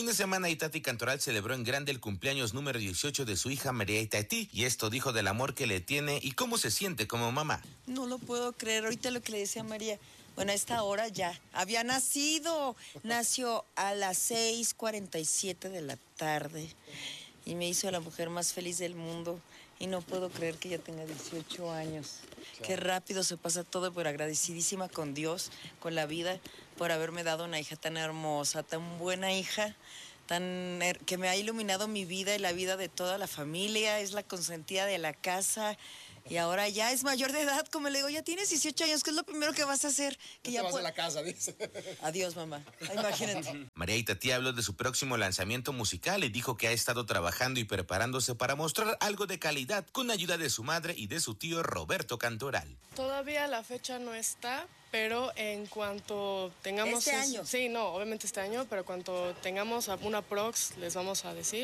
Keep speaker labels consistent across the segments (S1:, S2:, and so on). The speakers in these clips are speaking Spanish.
S1: fin de semana Itatí Cantoral celebró en grande el cumpleaños número 18 de su hija María Itatí, y esto dijo del amor que le tiene y cómo se siente como mamá.
S2: No lo puedo creer, ahorita lo que le decía María, bueno, a esta hora ya había nacido, nació a las 6:47 de la tarde y me hizo la mujer más feliz del mundo y no puedo creer que ya tenga 18 años. Claro. Qué rápido se pasa todo, pero agradecidísima con Dios, con la vida, por haberme dado una hija tan hermosa, tan buena hija, que me ha iluminado mi vida y la vida de toda la familia, es la consentida de la casa. Y ahora ya es mayor de edad, como le digo, ya tienes 18 años, ¿qué es lo primero que vas a hacer? Que ya
S3: vas a la casa, dice.
S2: Adiós, mamá. Imagínate.
S1: María Itatí habló de su próximo lanzamiento musical y dijo que ha estado trabajando y preparándose para mostrar algo de calidad con ayuda de su madre y de su tío Roberto Cantoral.
S4: Todavía la fecha no está, pero en cuanto tengamos...
S2: ¿Este año?
S4: Sí, no, obviamente este año, pero cuando tengamos una prox les vamos a decir.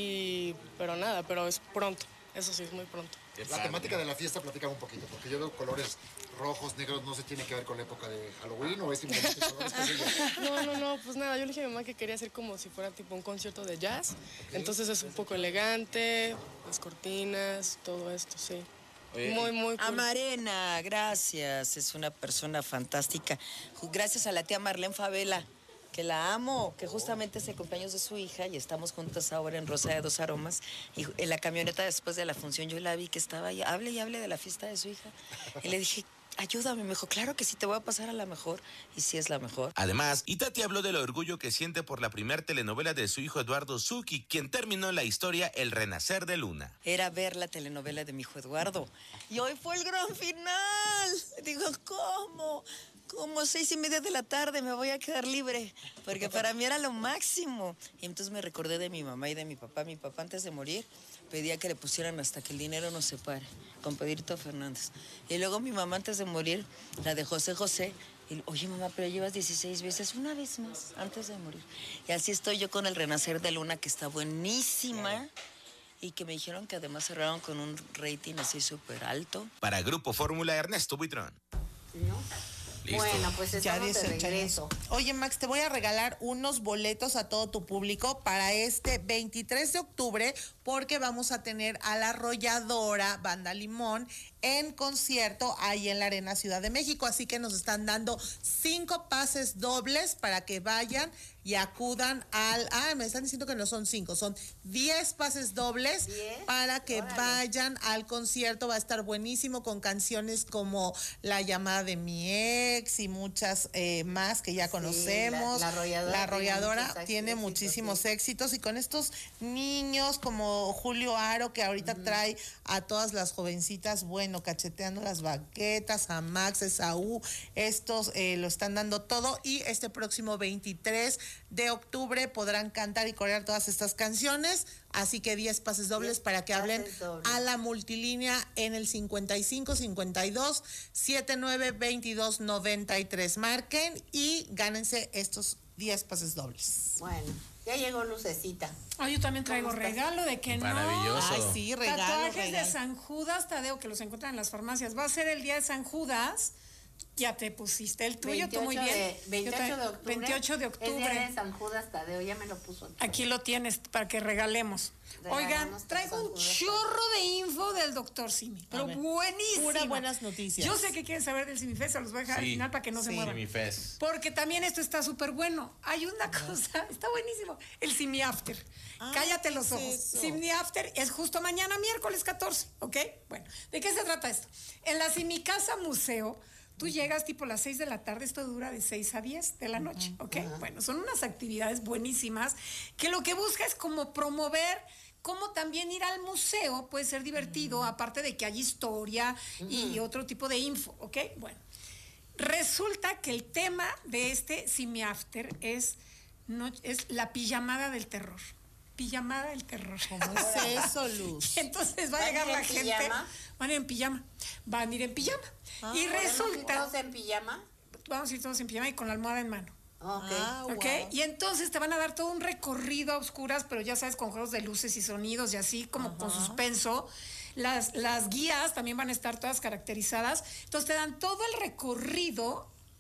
S4: Pero es pronto, eso sí, es muy pronto.
S3: La temática de la fiesta, platícame un poquito, porque yo veo colores rojos, negros, no se tiene que ver con la época de Halloween o es simplemente colores que
S4: No, pues nada, yo le dije a mi mamá que quería hacer como si fuera tipo un concierto de jazz, okay. Entonces es un poco elegante, las cortinas, todo esto, sí. Muy cool.
S2: Amarena, gracias, es una persona fantástica. Gracias a la tía Marlene Favela, que la amo, que justamente es el cumpleaños de su hija y estamos juntas ahora en Rosa de Dos Aromas. Y en la camioneta después de la función yo la vi que estaba ahí, hable y hable de la fiesta de su hija. Y le dije, ayúdame, me dijo, claro que sí, te voy a pasar a la mejor. Y sí es la mejor.
S1: Además, Itatí habló del orgullo que siente por la primer telenovela de su hijo Eduardo Zucchi, quien terminó la historia El Renacer de Luna.
S2: Era ver la telenovela de mi hijo Eduardo. Y hoy fue el gran final. Digo, ¿cómo? Como 6:30 de la tarde me voy a quedar libre, porque para mí era lo máximo. Y entonces me recordé de mi mamá y de mi papá. Mi papá antes de morir pedía que le pusieran Hasta que el dinero nos separe, con Pedrito Fernández. Y luego mi mamá antes de morir, la de José José, y, oye mamá, pero llevas 16 veces, una vez más, antes de morir. Y así estoy yo con El Renacer de Luna, que está buenísima. Y que me dijeron que además cerraron con un rating así súper alto.
S1: Para Grupo Fórmula, Ernesto Buitrón.
S5: ¿No? Listo. Bueno, pues estamos de regreso.
S6: Oye, Max, te voy a regalar unos boletos a todo tu público para este 23 de octubre, porque vamos a tener a la Arrolladora Banda Limón en concierto ahí en la Arena Ciudad de México. Así que nos están dando 5 pases dobles para que vayan y acudan me están diciendo que no son 5, son 10 pases dobles.
S5: 10,
S6: para que vayan al concierto. Va a estar buenísimo, con canciones como La llamada de mi ex y muchas más que ya conocemos. La Arrolladora tiene muchísimos éxitos, y con estos niños como Julio Aro, que ahorita trae a todas las jovencitas, cacheteando las baquetas, a Max, Esaú, estos lo están dando todo, y este próximo 23 de octubre podrán cantar y corear todas estas canciones, así que 10 pases dobles para que hablen a la multilínea en el 5552-792293. Marquen y gánense estos 10 pases dobles.
S5: Bueno, ya llegó Lucecita.
S7: Yo también traigo regalo, ¿de que no?
S1: Maravilloso.
S6: Ay, sí, regalo.
S7: Tatuajes de San Judas Tadeo, que los encuentran en las farmacias. Va a ser el día de San Judas. Ya te pusiste el tuyo, tú muy bien.
S5: 28 de octubre.
S7: 28 de octubre.
S5: Es día de San Judas Tadeo, ya me lo puso.
S7: Aquí lo tienes para que regalemos. Oigan, traigo un chorro de info del doctor Simi, pero buenísimo.
S6: Puras buenas noticias.
S7: Yo sé que quieren saber del Simifest, se los voy a dejar al final para que no se muevan.
S1: Simifest.
S7: Porque también esto está súper bueno. Hay una cosa, está buenísimo, el Simi After. Cállate los ojos. Simi After es justo mañana, miércoles 14, ¿ok? Bueno, ¿de qué se trata esto? En la Simi Casa Museo, tú llegas tipo las 6 de la tarde, esto dura de 6 a 10 de la noche, ¿ok? Bueno, son unas actividades buenísimas que lo que busca es como promover, como también ir al museo puede ser divertido, aparte de que hay historia y otro tipo de info, ¿ok? Bueno, resulta que el tema de este Simi After es la pijamada del terror. Pijamada del terror.
S6: ¿Cómo es eso, Luz?
S7: Y entonces va a llegar la gente. Van a ir en pijama. Van a ir en pijama. Y resulta.
S5: ¿Todos en pijama?
S7: Vamos a ir todos en pijama y con la almohada en mano.
S5: Ok.
S7: Y entonces te van a dar todo un recorrido a oscuras, pero ya sabes, con juegos de luces y sonidos y así, como con suspenso. Las guías también van a estar todas caracterizadas. Entonces te dan todo el recorrido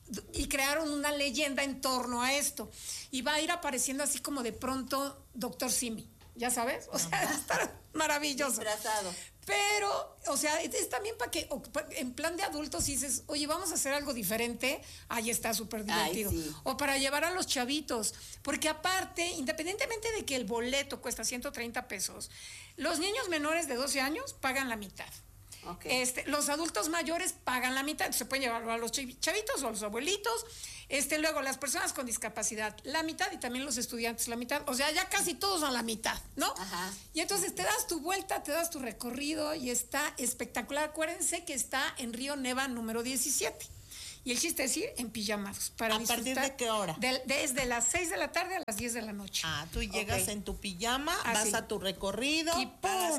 S7: y crearon una leyenda en torno a esto. Y va a ir apareciendo así como de pronto Dr. Simi, ¿ya sabes? O sea, va a estar maravilloso.
S5: Disfrazado.
S7: Pero, o sea, es también para que, en plan de adultos, dices, oye, vamos a hacer algo diferente, ahí está súper divertido.
S5: Sí.
S7: O para llevar a los chavitos, porque aparte, independientemente de que el boleto cuesta 130 pesos, los niños menores de 12 años pagan la mitad.
S5: Okay.
S7: Los adultos mayores pagan la mitad, se pueden llevarlo a los chavitos o a los abuelitos. Luego las personas con discapacidad, la mitad, y también los estudiantes, la mitad. O sea, ya casi todos a la mitad, ¿no?
S5: Ajá.
S7: Y entonces te das tu vuelta, te das tu recorrido y está espectacular. Acuérdense que está en Río Neva número 17. Y el chiste es ir en pijamados.
S6: ¿A partir de qué hora?
S7: Desde las 6 de la tarde a las 10 de la noche.
S6: Tú llegas en tu pijama, vas a tu recorrido,
S7: y
S6: pagas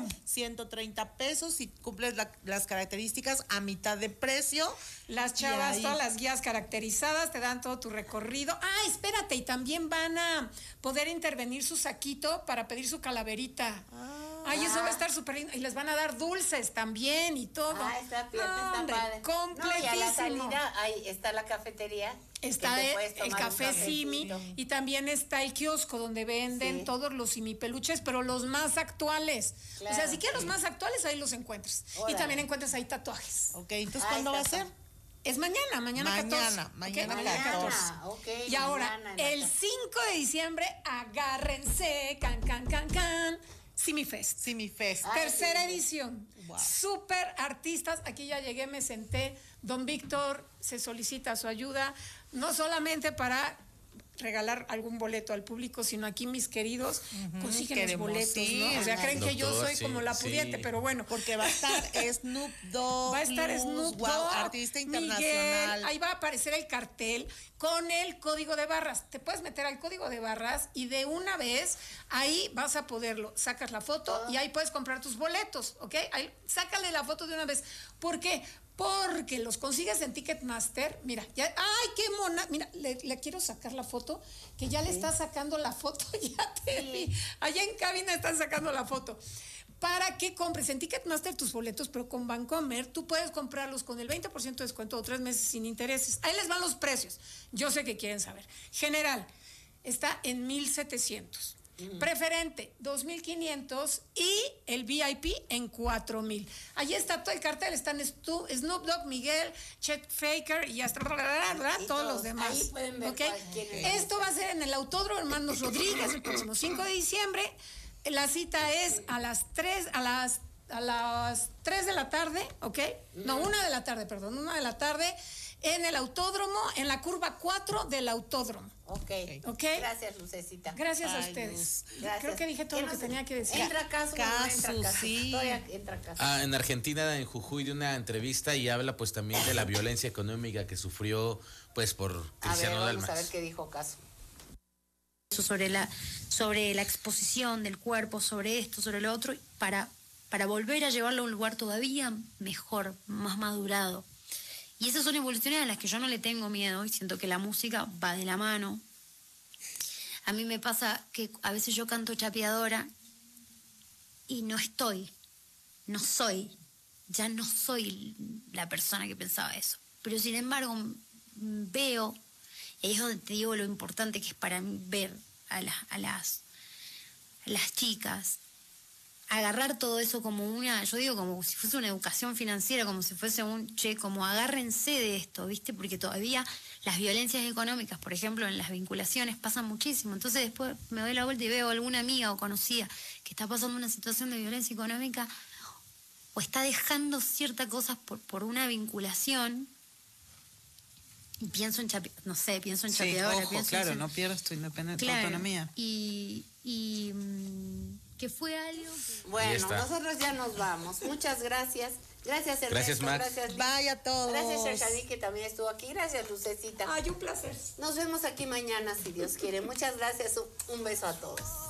S6: 130 pesos y cumples las características a mitad de precio.
S7: Las chavas, todas las guías caracterizadas, te dan todo tu recorrido. Espérate, y también van a poder intervenir su saquito para pedir su calaverita. Eso va a estar súper lindo. Y les van a dar dulces también y todo.
S5: Está padre.
S7: Completísimo.
S5: Y a la salida ahí está la cafetería.
S7: Está el café Simi y también está el kiosco donde venden todos los Simi peluches, pero los más actuales. Claro. O sea, si quieres los más actuales, ahí los encuentras. Órale. Y también encuentras ahí tatuajes.
S6: Ok, entonces ¿cuándo va a ser?
S7: Es mañana 14.
S6: Mañana 14.
S7: Okay, y ahora, el 5 de diciembre, agárrense, can. Simifest. Tercera edición. Wow. Super artistas. Aquí ya llegué, me senté. Don Víctor se solicita su ayuda, no solamente para regalar algún boleto al público, sino aquí mis queridos consiguen los boletos, ¿no? O sea, creen que yo soy como la pudiente, pero bueno.
S6: Porque va a estar Snoop Dogg.
S7: Va a estar Snoop Dogg,
S6: artista internacional.
S7: Miguel, ahí va a aparecer el cartel con el código de barras. Te puedes meter al código de barras y de una vez ahí vas a poderlo. Sacas la foto y ahí puedes comprar tus boletos, ¿ok? Ahí, sácale la foto de una vez. ¿Por qué? Porque los consigues en Ticketmaster. Mira, ¡ay, qué mona! Mira, le quiero sacar la foto, que ya le está sacando la foto, ya te vi. Allá en cabina están sacando la foto. Para que compres en Ticketmaster tus boletos, pero con Bancomer tú puedes comprarlos con el 20% de descuento o 3 meses sin intereses. Ahí les van los precios. Yo sé que quieren saber. General, está en 1,700. Preferente, 2,500 y el VIP en 4,000. Allí está todo el cartel, están Snoop Dogg, Miguel, Chet Faker y hasta todos los demás.
S5: Ahí pueden ver
S7: Esto va a ser en el Autódromo Hermanos Rodríguez el próximo 5 de diciembre. La cita es a las 3 de la tarde, ¿ok? No, 1 de la tarde, perdón, 1 de la tarde en el autódromo, en la curva 4 del autódromo.
S5: Ok. Gracias, Lucecita.
S7: Gracias a ustedes.
S5: Gracias.
S7: Creo que dije todo lo que tenía que decir.
S5: ¿Entra caso o no entra caso? Sí. Entra caso.
S1: En Argentina, en Jujuy, de una entrevista y habla pues también de la violencia económica que sufrió pues por Cristiano Dalmas.
S5: Vamos a ver qué dijo Caso.
S8: Sobre la exposición del cuerpo, sobre esto, sobre lo otro, para volver a llevarlo a un lugar todavía mejor, más madurado. Y esas son evoluciones a las que yo no le tengo miedo y siento que la música va de la mano. A mí me pasa que a veces yo canto chapeadora y no soy la persona que pensaba eso. Pero sin embargo veo, y ahí es donde te digo lo importante que es para mí ver a las chicas, agarrar todo eso como yo digo como si fuese una educación financiera, como si fuese como agárrense de esto, ¿viste? Porque todavía las violencias económicas, por ejemplo, en las vinculaciones pasan muchísimo. Entonces después me doy la vuelta y veo a alguna amiga o conocida que está pasando una situación de violencia económica o está dejando ciertas cosas por una vinculación. Y pienso en chapeadora.
S9: Claro, no pierdas tu autonomía.
S8: Y que fue algo que...
S5: Bueno, nosotros ya nos vamos. Muchas gracias. Gracias, Ernesto.
S1: Gracias, Max.
S5: Gracias, Liz.
S6: Bye a todos.
S5: Gracias, Shadi, que también estuvo aquí. Gracias, Lucecita.
S7: Ay, un placer.
S5: Nos vemos aquí mañana, si Dios quiere. Muchas gracias. Un beso a todos.